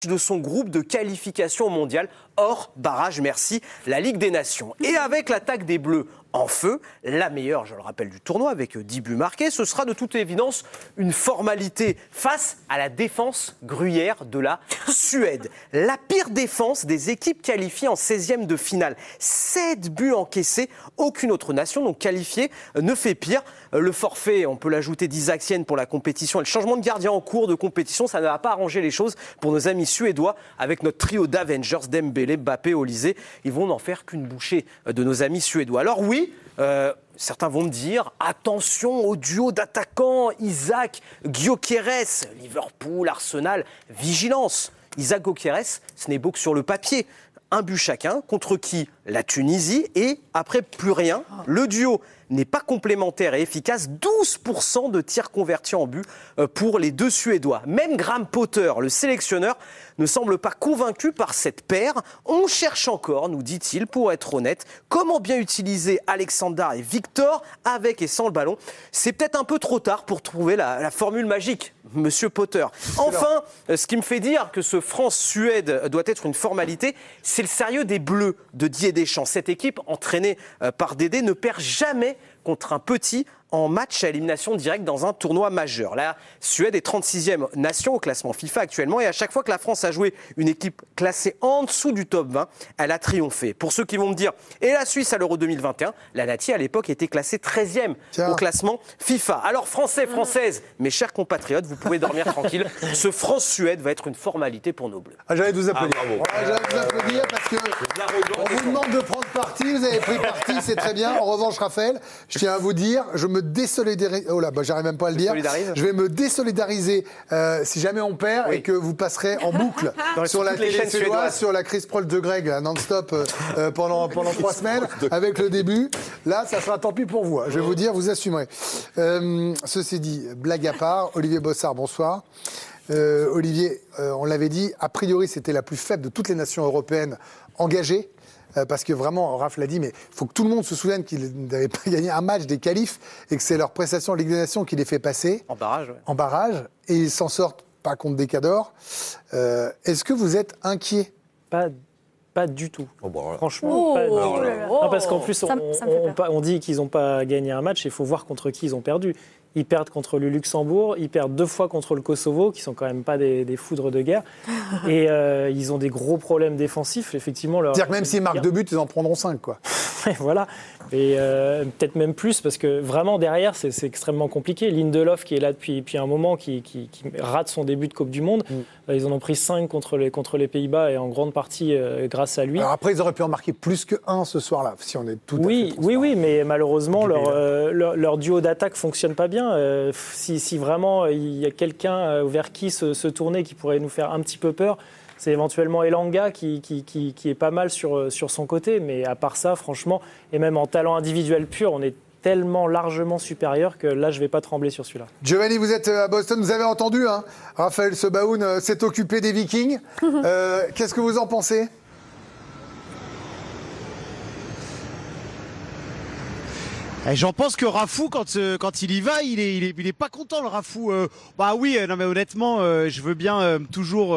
de son groupe de qualification mondiale hors barrage, merci, la Ligue des Nations. Et avec l'attaque des Bleus en feu, la meilleure, je le rappelle, du tournoi, avec 10 buts marqués, ce sera de toute évidence une formalité face à la défense gruyère de la Suède. La pire défense des équipes qualifiées en 16e de finale. 7 buts encaissés, aucune autre nation donc qualifiée ne fait pire. Le forfait, on peut l'ajouter d'Isaac Sien pour la compétition et le changement de gardien en cours de compétition, ça ne va pas arranger les choses pour nos amis suédois avec notre trio d'Avengers, Dembélé, Mbappé, Olysée. Ils vont n'en faire qu'une bouchée de nos amis suédois. Alors oui, certains vont me dire, attention au duo d'attaquants, Isaac, Gyökeres, Liverpool, Arsenal, vigilance. Isaac, Gyökeres, ce n'est beau que sur le papier. Un but chacun, contre qui? La Tunisie, et après plus rien. Le duo n'est pas complémentaire et efficace. 12% de tirs convertis en but pour les deux Suédois. Même Graham Potter, le sélectionneur, ne semble pas convaincu par cette paire. On cherche encore, nous dit-il, pour être honnête, comment bien utiliser Alexander et Victor avec et sans le ballon. C'est peut-être un peu trop tard pour trouver la formule magique, Monsieur Potter. Enfin, ce qui me fait dire que ce France-Suède doit être une formalité, c'est le sérieux des Bleus de Didier Deschamps. Cette équipe, entraînée par Dédé, ne perd jamais contre un petit en match à élimination directe dans un tournoi majeur. La Suède est 36e nation au classement FIFA actuellement et à chaque fois que la France a joué une équipe classée en dessous du top 20, elle a triomphé. Pour ceux qui vont me dire, et la Suisse à l'Euro 2021, la Nati à l'époque était classée 13e au classement FIFA. Alors Français, Françaises, mes chers compatriotes, vous pouvez dormir tranquille. Ce France-Suède va être une formalité pour nos Bleus. J'allais vous applaudir. J'allais vous applaudir parce que on vous demande de prendre parti, vous avez pris parti, c'est très bien. En revanche, Raphaël, je tiens à vous dire, je me désolidarise. Oh là, j'arrive même pas à le dire. Je vais me désolidariser si jamais on perd et que vous passerez en boucle sur la télé suédoise, sur la Chris Prohl de Greg, non-stop pendant 3 semaines, avec le début. Là, ça sera tant pis pour vous. Je vais vous dire, vous assumerez. Ceci dit, blague à part, Olivier Bossard, bonsoir. Olivier, on l'avait dit, a priori, c'était la plus faible de toutes les nations européennes engagées. Parce que vraiment, Raph l'a dit, mais il faut que tout le monde se souvienne qu'ils n'avaient pas gagné un match des qualifs et que c'est leur prestation en Ligue des Nations qui les fait passer. En barrage, ouais. En barrage, et ils s'en sortent pas contre des cadors. Est-ce que vous êtes inquiet? Pas du tout. Franchement, pas du tout. Non, parce qu'en plus, on dit qu'ils n'ont pas gagné un match, il faut voir contre qui ils ont perdu. Ils perdent contre le Luxembourg, ils perdent 2 fois contre le Kosovo, qui sont quand même pas des foudres de guerre. Et ils ont des gros problèmes défensifs, effectivement. C'est-à-dire que même s'ils marquent 2 buts, ils en prendront 5, quoi. Voilà. Et peut-être même plus, parce que vraiment derrière, c'est extrêmement compliqué. Lindelof, qui est là depuis un moment, qui rate son début de Coupe du Monde. Ils en ont pris 5 contre les Pays-Bas, et en grande partie grâce à lui. Alors après, ils auraient pu en marquer plus que 1 ce soir-là, si on est tout à fait transparent. Oui, mais malheureusement, leur duo d'attaque ne fonctionne pas bien. Si vraiment il y a quelqu'un vers qui se tourner qui pourrait nous faire un petit peu peur, c'est éventuellement Elanga qui est pas mal sur son côté. Mais à part ça, franchement, et même en talent individuel pur, on est tellement largement supérieur que là, je ne vais pas trembler sur celui-là. Giovanni, vous êtes à Boston, vous avez entendu, hein, Raphaël Sebaoun s'est occupé des Vikings. Qu'est-ce que vous en pensez ? J'en pense que Rafou, quand il y va, il est pas content, le Rafou. Bah oui, non mais honnêtement, je veux bien toujours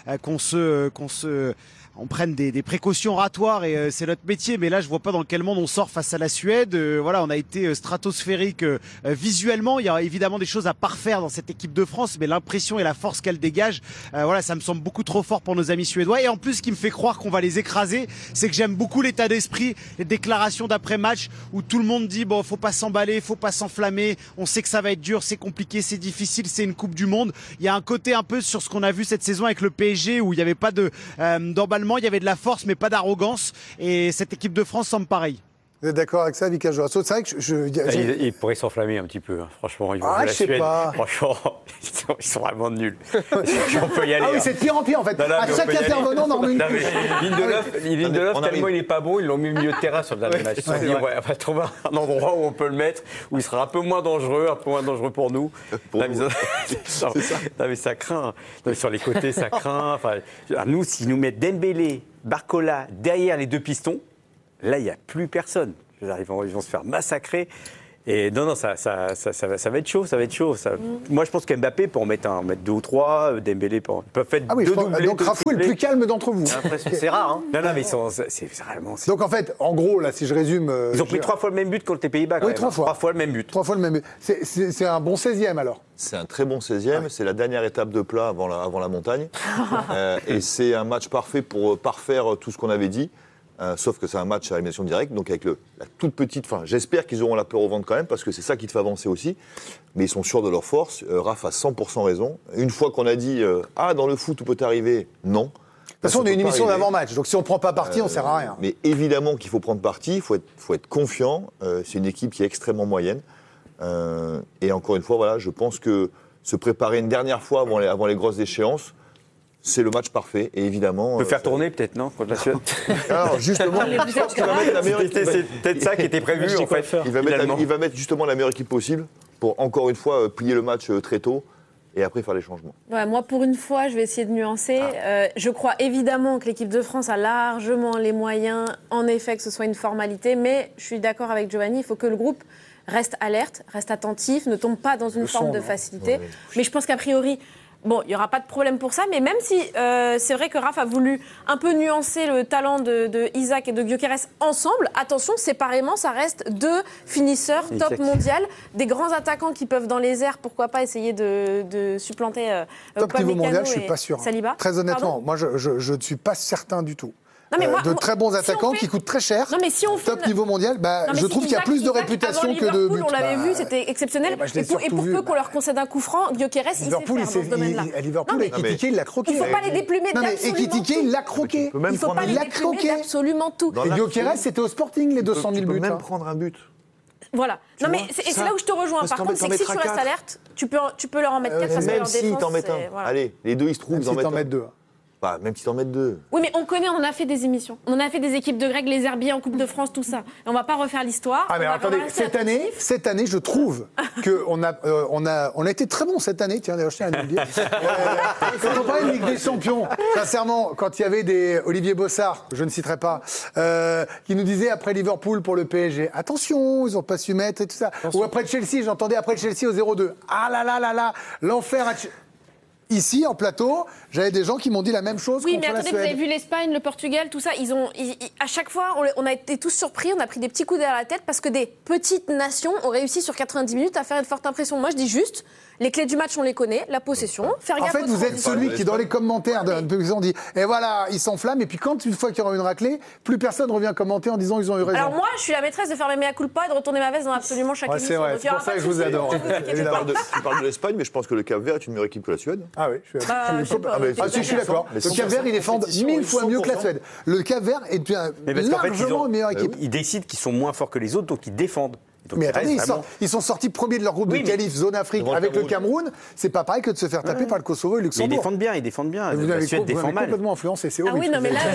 on prenne des précautions oratoires et c'est notre métier, mais là je vois pas dans quel monde on sort face à la Suède. Voilà, on a été stratosphérique visuellement. Il y a évidemment des choses à parfaire dans cette équipe de France, mais l'impression et la force qu'elle dégage, voilà, ça me semble beaucoup trop fort pour nos amis suédois. Et en plus, ce qui me fait croire qu'on va les écraser, c'est que j'aime beaucoup l'état d'esprit, les déclarations d'après-match où tout le monde dit bon, faut pas s'emballer, faut pas s'enflammer. On sait que ça va être dur, c'est compliqué, c'est difficile, c'est une Coupe du Monde. Il y a un côté un peu sur ce qu'on a vu cette saison avec le PSG où il y avait pas d'emballement. Il y avait de la force, mais pas d'arrogance. Et cette équipe de France semble pareil. Vous êtes d'accord avec ça, Vika Jorasso? C'est vrai que il pourrait s'enflammer un petit peu, hein. Franchement. Je sais pas. Franchement, ils sont vraiment nuls. On peut y aller. Ah oui, c'est de pire en pire, en fait. À chaque intervenant, on en remet une. Lindelof, tellement il n'est pas bon, ils l'ont mis au milieu de terrain sur le dernier match. Ils se sont dit, on va trouver un endroit où on peut le mettre, où il sera un peu moins dangereux pour nous. Non, mais ça craint. Non, mais sur les côtés, ça craint. Enfin, nous, s'ils nous mettent Dembélé, Barcola derrière les 2 pistons, là, il n'y a plus personne. Ils vont se faire massacrer. Et non, ça va être chaud, ça va être chaud. Moi, je pense qu'Mbappé peut en mettre 2 ou 3, Dembélé peut faire deux doublés. Donc Rafou est le plus calme d'entre vous. C'est rare, hein. Non, mais c'est vraiment... Donc en fait, en gros, là, si je résume... Ils ont pris 3 fois le même but contre les Pays-Bas. Oui, 3 fois. 3 fois le même but. 3 fois le même but. C'est un bon 16e, alors. C'est un très bon 16e, c'est la dernière étape de plat avant la montagne. Et c'est un match parfait pour parfaire tout ce qu'on avait dit. Sauf que c'est un match à élimination directe, donc avec la toute petite... Enfin, j'espère qu'ils auront la peur au ventre quand même, parce que c'est ça qui te fait avancer aussi. Mais ils sont sûrs de leur force. Raph a 100% raison. Une fois qu'on a dit « Ah, dans le foot, tout peut arriver », non. De toute façon, on est une émission d'avant-match, donc si on ne prend pas parti, on ne sert à rien. Mais évidemment qu'il faut prendre parti, il faut être confiant. C'est une équipe qui est extrêmement moyenne. Et encore une fois, voilà, je pense que se préparer une dernière fois avant les grosses échéances, c'est le match parfait, et évidemment... On peut faire tourner, peut-être, non, contre la Suède. Alors, justement, je pense qu'il va mettre la meilleure équipe. C'est peut-être ça qui était prévu, en fait. Il va mettre justement la meilleure équipe possible pour, encore une fois, plier le match très tôt et après faire les changements. Ouais, moi, pour une fois, je vais essayer de nuancer. Je crois évidemment que l'équipe de France a largement les moyens, en effet, que ce soit une formalité, mais je suis d'accord avec Giovanni, il faut que le groupe reste alerte, reste attentif, ne tombe pas dans une forme de facilité. Ouais. Mais je pense qu'a priori... Bon, il n'y aura pas de problème pour ça, mais même si c'est vrai que Raph a voulu un peu nuancer le talent de Isaac et de Gyökeres ensemble, attention, séparément, ça reste 2 finisseurs top mondial, des grands attaquants qui peuvent dans les airs, pourquoi pas essayer de supplanter top niveau mondial, je ne suis pas sûr. Saliba. Très honnêtement, moi je ne suis pas certain du tout. Non, mais moi, très bons attaquants qui coûtent très cher. Non, mais si on fait top niveau mondial, je trouve qu'il y a plus de réputation que de buts. On l'avait vu, c'était exceptionnel. Et pour peu qu'on leur concède un coup franc, Gyökeres, il sait faire dans ce domaine-là. À Liverpool, Ekitike, il l'a croqué. Il ne faut pas les déplumer d'absolument tout. Ekitike, il l'a croqué. Il ne faut pas les déplumer d'absolument tout. Et Gyökeres, c'était au Sporting, les 200 000 buts. Tu peux même prendre un but. Voilà. Non, mais c'est là où je te rejoins. Par contre, c'est que si tu restes alerte, tu peux leur en mettre 4 face à leur défense. Même s'ils t'en mettent un. Allez, les deux, ils se trouvent, ils en mettent 2. Même si t'en mets 2. Oui, mais on connaît, on en a fait des émissions. On a fait des équipes de Greg, les Herbiers en Coupe de France, tout ça. Et on va pas refaire l'histoire. Ah, mais attendez, cette année, je trouve qu'on a été très bons cette année. Tiens, d'ailleurs, je tiens à nous le dire. Quand on parlait de Ligue des Champions, sincèrement, quand il y avait des Olivier Bossard, je ne citerai pas, qui nous disaient après Liverpool pour le PSG, attention, ils n'ont pas su mettre et tout ça. Attention. Ou après Chelsea, j'entendais après Chelsea au 0-2. Ah là, l'enfer à Ici, en plateau, j'avais des gens qui m'ont dit la même chose. Oui, mais attendez, vous avez vu l'Espagne, le Portugal, tout ça. À chaque fois, on a été tous surpris, on a pris des petits coups derrière la tête parce que des petites nations ont réussi sur 90 minutes à faire une forte impression. Moi, je dis juste, les clés du match, on les connaît, la possession, faire gaffe. En fait, vous êtes celui qui, dans les commentaires on dit, et voilà, ils s'enflamment, et puis quand, une fois qu'il y aura une raclée, plus personne revient commenter en disant ils ont eu raison. Alors moi, je suis la maîtresse de faire mes mea culpa et de retourner ma veste dans absolument chaque émission. C'est vrai, c'est pour ça que je vous adore. Tu parles de l'Espagne, mais je pense que le Cap-Vert est une meilleure équipe que la Suède. Ah oui, je suis d'accord. Le Cap-Vert, ils défendent 1000 fois mieux que la Suède. Le Cap-Vert est largement une meilleure équipe. Ils décident qu'ils sont moins forts que les autres, donc ils défendent. Donc mais attendez, ils sont sortis premiers de leur groupe de qualif zone Afrique avec le Cameroun. C'est pas pareil que de se faire taper par le Kosovo et le Luxembourg. Mais ils défendent bien. La Suède défend mal. Complètement influencé, c'est horrible. Ah oui, non, mais là,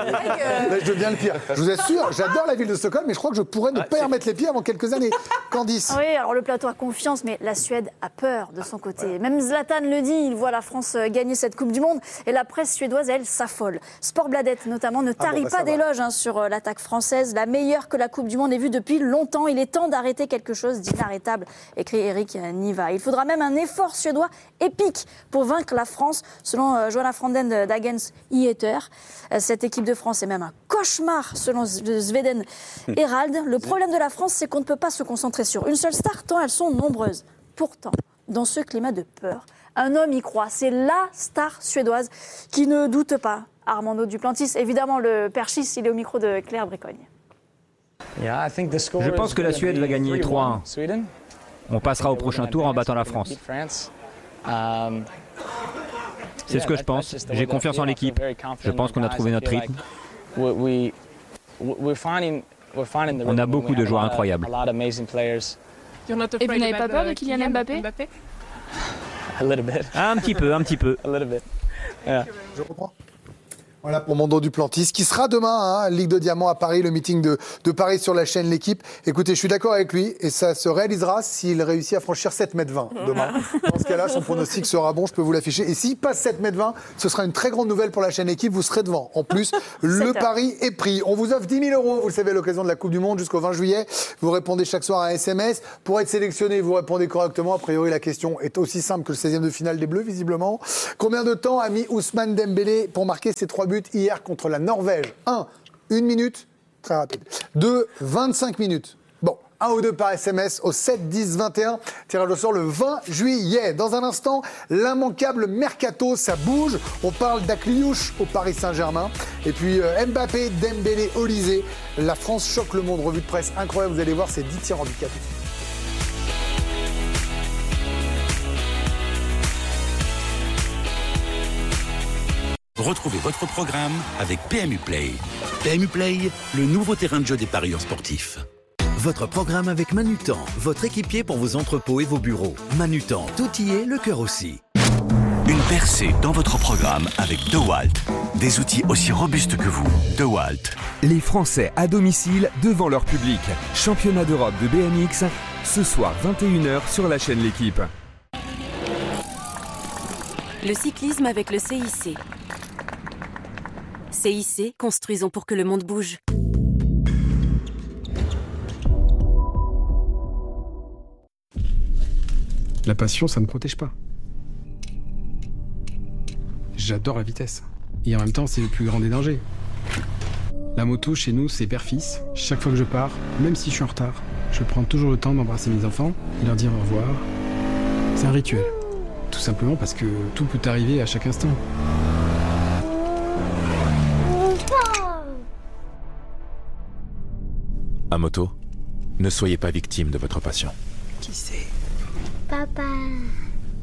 je deviens le pire. Je vous assure, j'adore la ville de Stockholm, mais je crois que je pourrais ne pas y remettre les pieds avant quelques années. Candice. Oui, alors le plateau a confiance, mais la Suède a peur de son côté. Même Zlatan le dit, il voit la France gagner cette Coupe du Monde et la presse suédoise, elle, s'affole. Sportbladet, notamment, ne tarit pas d'éloges sur l'attaque française. La meilleure que la Coupe du Monde ait vue depuis longtemps. Il est temps d'arrêter quelque chose d'inarrêtable, écrit Eric Niva. Il faudra même un effort suédois épique pour vaincre la France, selon Johanna Franden d'Agens Ieter. Cette équipe de France est même un cauchemar, selon Sveden Herald. Le problème de la France, c'est qu'on ne peut pas se concentrer sur une seule star, tant elles sont nombreuses. Pourtant, dans ce climat de peur, un homme y croit. C'est la star suédoise qui ne doute pas. Armando Duplantis, évidemment, le Perchis, il est au micro de Claire Bricogne. Je pense que la Suède va gagner 3-1. On passera au prochain tour en battant la France. C'est ce que je pense. J'ai confiance en l'équipe. Je pense qu'on a trouvé notre rythme. On a beaucoup de joueurs incroyables. Et vous n'avez pas peur de Kylian Mbappé? Un petit peu. Je reprends. Voilà pour Mondo Duplantis, qui sera demain, Ligue de Diamant à Paris, le meeting de Paris sur la chaîne L'Équipe. Écoutez, je suis d'accord avec lui, et ça se réalisera s'il réussit à franchir 7,20 m demain. Dans ce cas-là, son pronostic sera bon, je peux vous l'afficher. Et s'il passe 7,20 m, ce sera une très grande nouvelle pour la chaîne L'Équipe, vous serez devant. En plus, le pari est pris. On vous offre 10 000 €, vous le savez, à l'occasion de la Coupe du Monde jusqu'au 20 juillet. Vous répondez chaque soir à un SMS. Pour être sélectionné, vous répondez correctement. A priori, la question est aussi simple que le 16e de finale des Bleus, visiblement. Combien de temps a mis Ousmane Dembélé pour marquer ses 3 buts hier contre la Norvège? 1, 1 minute, très rapide. 2, 25 minutes. Bon, 1 ou 2 par SMS au 7 10 21. Tirage au sort le 20 juillet. Dans un instant, l'immanquable Mercato, ça bouge. On parle d'Akliouche au Paris Saint-Germain. Et puis Mbappé, Dembélé, Olysée. La France choque le monde. Revue de presse incroyable. Vous allez voir, c'est 10 tirs en but. Retrouvez votre programme avec PMU Play. PMU Play, le nouveau terrain de jeu des parieurs sportifs. Votre programme avec Manutan, votre équipier pour vos entrepôts et vos bureaux. Manutan, tout y est, le cœur aussi. Une percée dans votre programme avec DeWalt. Des outils aussi robustes que vous. DeWalt. Les Français à domicile devant leur public. Championnat d'Europe de BMX, ce soir 21 h sur la chaîne L'Équipe. Le cyclisme avec le CIC. CIC, construisons pour que le monde bouge. La passion, ça ne protège pas. J'adore la vitesse. Et en même temps, c'est le plus grand des dangers. La moto, chez nous, c'est père-fils. Chaque fois que je pars, même si je suis en retard, je prends toujours le temps d'embrasser mes enfants et leur dire au revoir. C'est un rituel. Tout simplement parce que tout peut arriver à chaque instant. À moto, ne soyez pas victime de votre passion. Qui c'est? Papa.